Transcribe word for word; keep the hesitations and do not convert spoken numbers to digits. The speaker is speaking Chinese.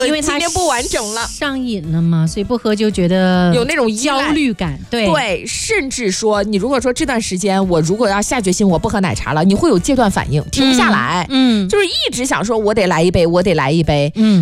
因为它今天不完整了， 上瘾了嘛，所以不喝就觉得有那种焦虑感。对对，甚至说你如果说这段时间我如果要下决心我不喝奶茶了，你会有戒断反应，停不下来， 嗯，嗯就是一直想说我得来一杯，我得来一杯， 嗯。